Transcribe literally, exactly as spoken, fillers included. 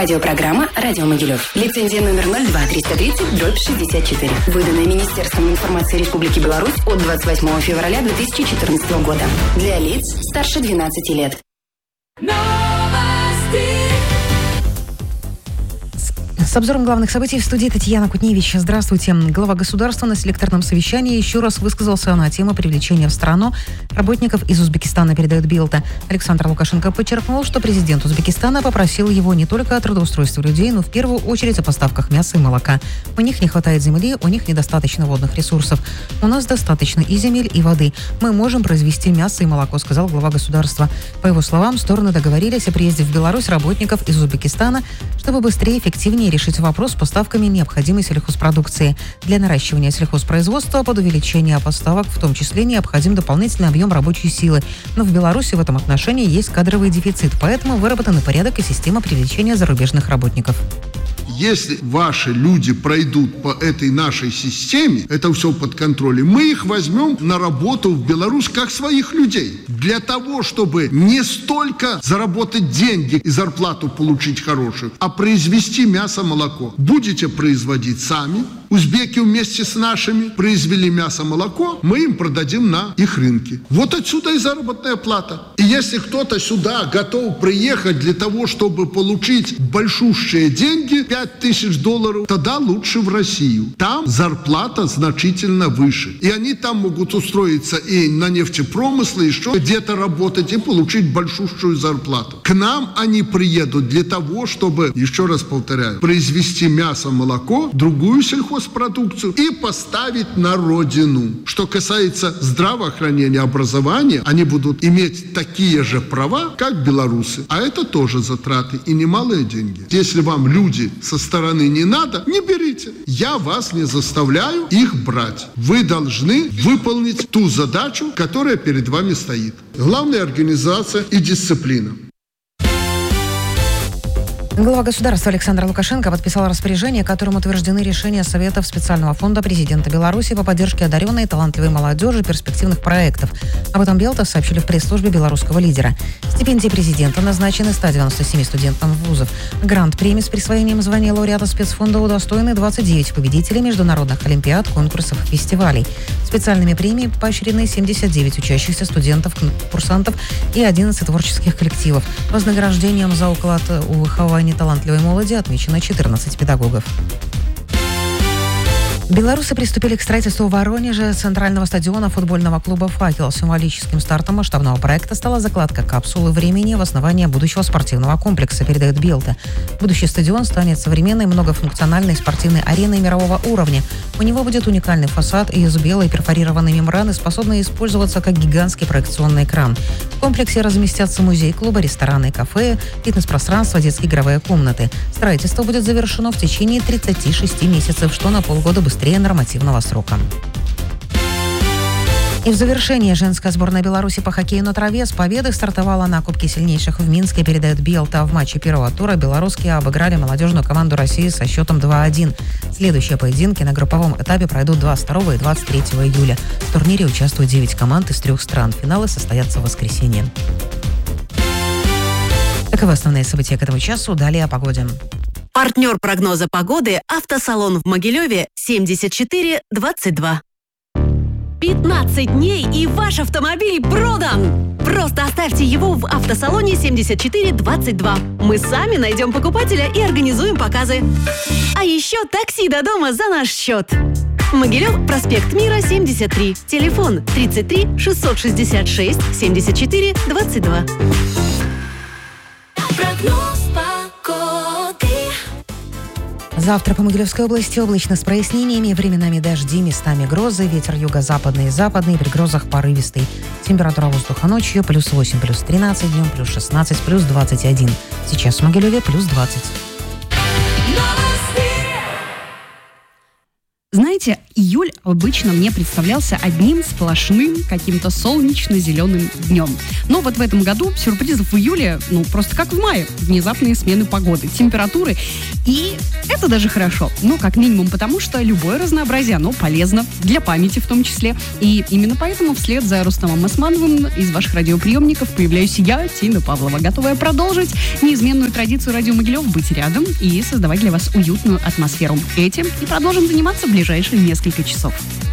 Радиопрограмма «Радио Могилев». Лицензия номер ноль два триста тридцать дробь шестьдесят четыре. Выданная Министерством информации Республики Беларусь от двадцать восьмого февраля две тысячи четырнадцатого года. Для лиц старше двенадцати лет. С обзором главных событий в студии Татьяна Кутневич. Здравствуйте. Глава государства на селекторном совещании еще раз высказался на тему привлечения в страну работников из Узбекистана, передает Белта. Александр Лукашенко подчеркнул, что президент Узбекистана попросил его не только о трудоустройстве людей, но в первую очередь о поставках мяса и молока. У них не хватает земли, у них недостаточно водных ресурсов. У нас достаточно и земель, и воды. Мы можем произвести мясо и молоко, сказал глава государства. По его словам, стороны договорились о приезде в Беларусь работников из Узбекистана, чтобы быстрее и эффективнее решить решить вопрос с поставками необходимой сельхозпродукции. Для наращивания сельхозпроизводства под увеличение поставок в том числе необходим дополнительный объем рабочей силы. Но в Беларуси в этом отношении есть кадровый дефицит, поэтому выработан порядок и система привлечения зарубежных работников. Если ваши люди пройдут по этой нашей системе, это все под контролем, мы их возьмем на работу в Беларусь как своих людей. Для того, чтобы не столько заработать деньги и зарплату получить хорошую, а произвести мясо, молоко. Будете производить сами. Узбеки вместе с нашими произвели мясо, молоко, мы им продадим на их рынке. Вот отсюда и заработная плата. И если кто-то сюда готов приехать для того, чтобы получить большущие деньги, пять тысяч долларов, тогда лучше в Россию. Там зарплата значительно выше. И они там могут устроиться и на нефтепромыслы, еще где-то работать и получить большущую зарплату. К нам они приедут для того, чтобы, еще раз повторяю, произвести мясо, молоко, другую сельхозпродукцию и поставить на родину. Что касается здравоохранения, образования, они будут иметь такие же права, как белорусы. А это тоже затраты и немалые деньги. Если вам люди со стороны не надо, не берите. Я вас не заставляю их брать. Вы должны выполнить ту задачу, которая перед вами стоит. Главная организация и дисциплина. Глава государства Александр Лукашенко подписал распоряжение, которым утверждены решения Советов специального фонда президента Беларуси по поддержке одаренной и талантливой молодежи и перспективных проектов. Об этом Белта сообщили в пресс-службе белорусского лидера. Стипендии президента назначены ста девяноста семи студентам вузов. Грант-премии с присвоением звания лауреата спецфонда удостоены двадцать девять победителей международных олимпиад, конкурсов и фестивалей. Специальными премиями поощрены семьдесят девять учащихся студентов, курсантов и одиннадцать творческих коллективов. Вознаграждением за уклад у выхования талантливой молоди отмечено четырнадцать педагогов. Белорусы приступили к строительству в Воронеже центрального стадиона футбольного клуба «Факел». Символическим стартом масштабного проекта стала закладка капсулы времени в основание будущего спортивного комплекса, передает Белта. Будущий стадион станет современной многофункциональной спортивной ареной мирового уровня. У него будет уникальный фасад из белой перфорированной мембраны, способный использоваться как гигантский проекционный экран. В комплексе разместятся музей клуба, рестораны, кафе, фитнес-пространство, детские игровые комнаты. Строительство будет завершено в течение тридцати шести месяцев, что на полгода быстрее нормативного срока. И в завершение женская сборная Беларуси по хоккею на траве с победой стартовала на Кубке сильнейших в Минске, передает Белта. В матче первого тура белорусские обыграли молодежную команду России со счетом два один. Следующие поединки на групповом этапе пройдут двадцать второго и двадцать третьего июля. В турнире участвуют девять команд из трех стран. Финалы состоятся в воскресенье. Таковы основные события к этому часу. Далее о погоде. Партнер прогноза погоды — автосалон в Могилеве семьдесят четыре двадцать два. пятнадцать дней и ваш автомобиль продан! Просто оставьте его в автосалоне семьдесят четыре двадцать два. Мы сами найдем покупателя и организуем показы. А еще такси до дома за наш счет. Могилев, проспект Мира, семьдесят три. Телефон тридцать три шестьсот шестьдесят шесть семьдесят четыре двадцать два. Прогноз погоды. Завтра по Могилевской области облачно с прояснениями, временами дожди, местами грозы, ветер юго-западный и западный, при грозах порывистый. Температура воздуха ночью плюс восемь, плюс тринадцать, днем плюс шестнадцать, плюс двадцать один. Сейчас в Могилеве плюс двадцать. Знаете, июль обычно мне представлялся одним сплошным каким-то солнечно-зеленым днем. Но вот в этом году сюрпризов в июле, ну, просто как в мае. Внезапные смены погоды, температуры. И это даже хорошо. Ну, как минимум потому, что любое разнообразие, оно полезно. Для памяти в том числе. И именно поэтому вслед за Рустамом Османовым из ваших радиоприемников появляюсь я, Тина Павлова, готовая продолжить неизменную традицию радио Могилев быть рядом и создавать для вас уютную атмосферу. Этим и продолжим заниматься в ближайшие несколько часов.